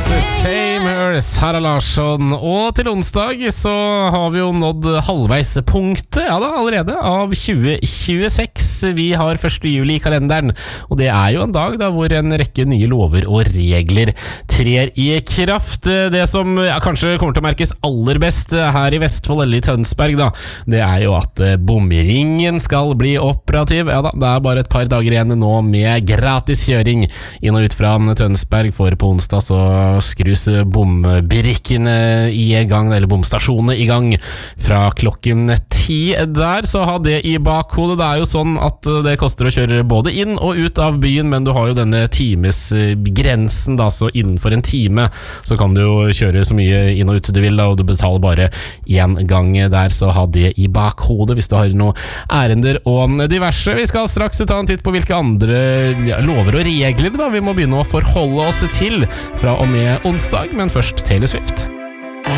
Sara Larsson. Og til onsdag så har vi jo nådd halvveispunktet, ja da, allerede, av 2026. Vi har 1. juli i kalenderen, og det er jo en dag da hvor en rekke nye lover og regler trer i kraft. Det som kanskje kommer til å merkes aller best her i Vestfold eller i Tønsberg da, det er jo at bomringen skal bli operativ. Ja da, det er bare et par dager igjen nå med gratis kjøring inn og ut fra Tønsberg, for på onsdag så skrus bombrikkene i gang, eller bomstasjonene i gang fra klokken 10 der, så ha det i bakhodet. Det er jo sånn at det koster å kjøre både inn og ut av byen, men du har jo denne timesgrensen da, så innenfor en time så kan du jo kjøre så mye inn og ut du vil da, og du betaler bare en gang der, så ha det i bakhodet hvis du har noe ærender og diverse. Vi skal straks ta en titt på hvilke andre lover og regler da vi må begynne å forholde oss til fra og med onsdag, men først Taylor Swift.